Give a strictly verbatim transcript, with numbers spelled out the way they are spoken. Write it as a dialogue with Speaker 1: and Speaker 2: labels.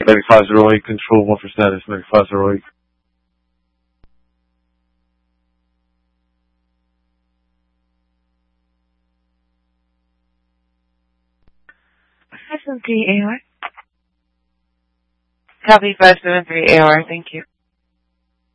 Speaker 1: ninety-five zero eight, control one for status, ninety-five zero eight.
Speaker 2: five seven three A R. Copy five seven three A R, thank you.